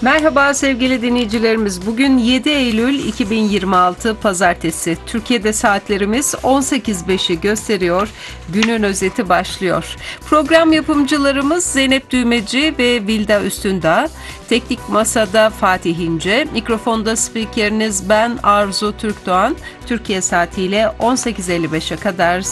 Merhaba sevgili dinleyicilerimiz. Bugün 7 Eylül 2026 Pazartesi. Türkiye'de saatlerimiz 18.05'i gösteriyor. Günün özeti başlıyor. Program yapımcılarımız Zeynep Düğmeci ve Vilda Üstündağ. Teknik Masada Fatih İnce. Mikrofonda spikeriniz ben Arzu Türkdoğan. Türkiye saatiyle 18.55'e kadar